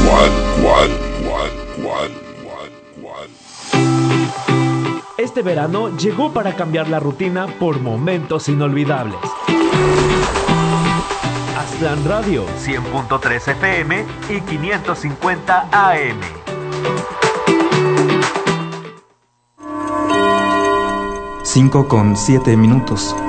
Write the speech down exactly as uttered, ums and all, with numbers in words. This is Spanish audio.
Este verano llegó para cambiar la rutina por momentos inolvidables. Aztlán Radio, cien punto tres F M y quinientos cincuenta A M. cinco con siete minutos.